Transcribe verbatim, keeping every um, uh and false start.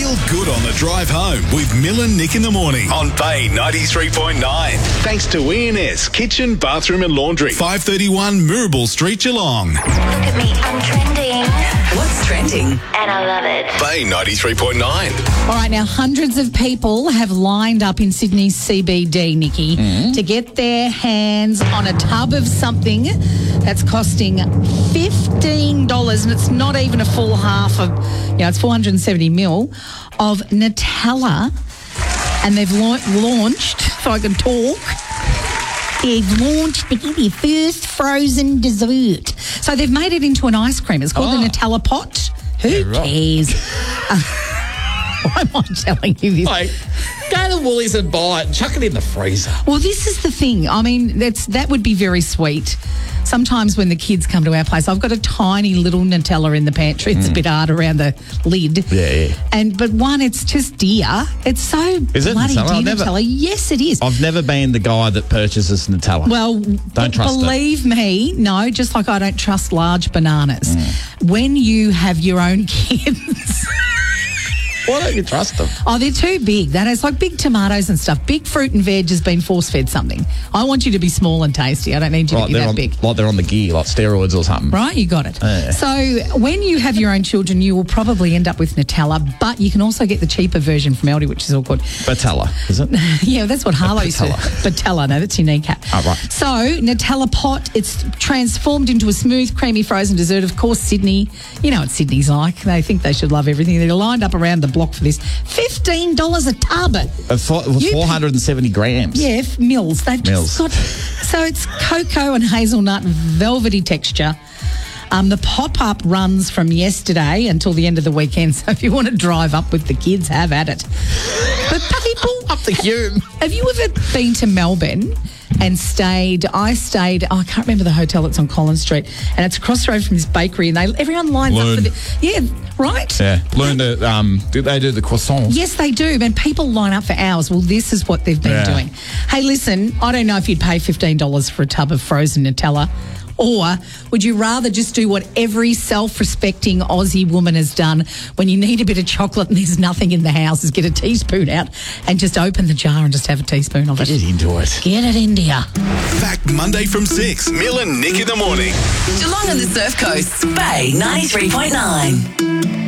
Feel good on the drive home with Mill and Nick in the morning on Bay ninety-three point nine. Thanks to E and S Kitchen, Bathroom and Laundry. five thirty-one Mirabel Street, Geelong. Look at me, I'm trending. What's trending? And I love it. Bay ninety-three point nine. All right, now hundreds of people have lined up in Sydney's C B D, Nikki, Mm-hmm. to get their hands on a tub of something that's costing fifteen dollars, and it's not even a full half of, you know, it's four hundred seventy mil of Nutella, and they've la- launched, if I can talk, they've launched their first frozen dessert. So they've made it into an ice cream. It's called Oh. the Nutella pot. Who right. cares? Why am I telling you this? Like, go to Woolies and buy it and chuck it in the freezer. Well, this is the thing. I mean, that's that would be very sweet. Sometimes when the kids come to our place, I've got a tiny little Nutella in the pantry. It's a bit hard around the lid. Yeah, yeah. And but one, it's just dear. It's so Is it bloody Nutella? dear I've never- Nutella. Yes, it is. I've never been the guy that purchases Nutella. Well, Don't trust it. believe me, no, just like I don't trust large bananas. Mm. When you have your own kids... Why don't you trust them? Oh, they're too big. That is like big tomatoes and stuff. Big fruit and veg has been force-fed something. I want you to be small and tasty. I don't need you to Like be they're, that on, big. like they're on the gear, like steroids or something. Right, you got it. Yeah. So when you have your own children, you will probably end up with Nutella, but you can also get the cheaper version from Aldi, which is all good. Batella, is it? Yeah, that's what Harlow used to. Patella. Patella, no, that's your kneecap. Oh, right. So Nutella pot, it's transformed into a smooth, creamy frozen dessert. Of course, Sydney, you know what Sydney's like. They think they should love everything. They're lined up around the block for this. fifteen dollars a tub. Uh, four, You- four hundred seventy grams. Yeah, f- Mills. They've Mills. just got... So it's cocoa and hazelnut, velvety texture. Um, the pop-up runs from yesterday until the end of the weekend, so if you want to drive up with the kids, have at it. But people... Up the Hume. Have you ever been to Melbourne and stayed... I stayed... Oh, I can't remember the hotel that's on Collins Street, and it's across the road from this bakery, and they everyone lines Learn. up for the... Yeah, right? Yeah. Learn to, um, do they do the croissants? Yes, they do, and people line up for hours. Well, this is what they've been Yeah. doing. Hey, listen, I don't know if you'd pay fifteen dollars for a tub of frozen Nutella, or would you rather just do what every self-respecting Aussie woman has done when you need a bit of chocolate and there's nothing in the house, is get a teaspoon out and just open the jar and just have a teaspoon of it. Get into it. Get it into ya. Back Monday from six. Mill and Nick in the morning. Geelong and the Surf Coast, Bay ninety-three point nine.